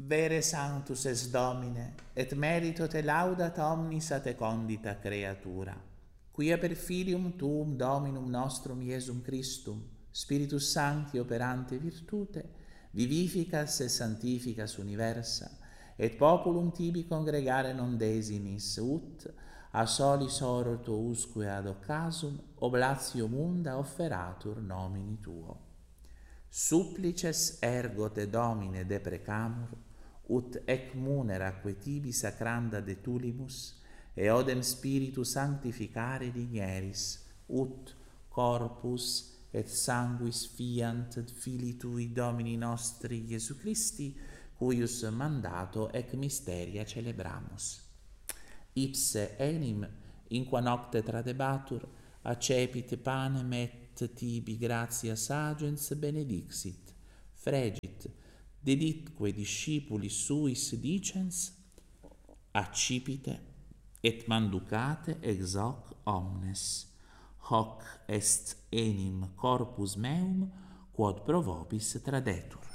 Vere sanctus es Domine, et merito te laudat omnis a te condita creatura, quia per filium tuum Dominum nostrum Iesum Christum, Spiritus Sancti operante virtute, vivificas et sanctificas universa, et populum tibi congregare non desinis, ut a solis oro tuusque ad occasum oblatio munda offeratur nomini tuo. Supplices ergo te Domine deprecamur, ut ec muneraque tibi sacranda de tulimus, e odem Spiritu sanctificare digneris, ut corpus et sanguis fiant Filii Tui Domini nostri Iesu Christi, cuius mandato ec mysteria celebramus. Ipse enim, in qua nocte tradebatur, accepit panem et tibi gratias agens benedixit, fregit, deditque discipulis suis dicens, accipite et manducate ex hoc omnes. Hoc est enim corpus meum, quod pro vobis tradetur.